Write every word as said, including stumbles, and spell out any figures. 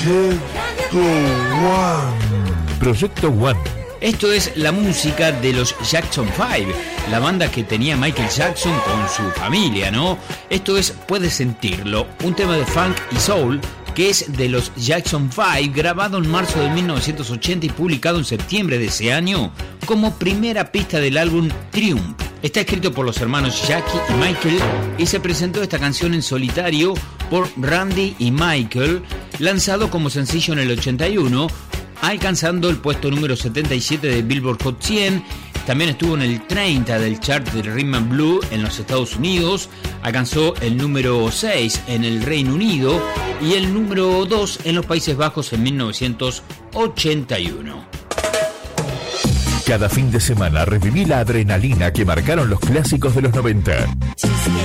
Proyecto One. Proyecto One. Esto es la música de los Jackson Five, la banda que tenía Michael Jackson con su familia, ¿no? Esto es Puedes Sentirlo, un tema de funk y soul que es de los Jackson Five, grabado en marzo de mil novecientos ochenta y publicado en septiembre de ese año como primera pista del álbum Triumph. Está escrito por los hermanos Jackie y Michael y se presentó esta canción en solitario por Randy y Michael, lanzado como sencillo en el ochenta y uno, alcanzando el puesto número setenta y siete de Billboard Hot cien. También estuvo en el treinta del chart del Rhythm and Blues en los Estados Unidos, alcanzó el número seis en el Reino Unido y el número dos en los Países Bajos en mil novecientos ochenta y uno. Cada fin de semana reviví la adrenalina que marcaron los clásicos de los noventa.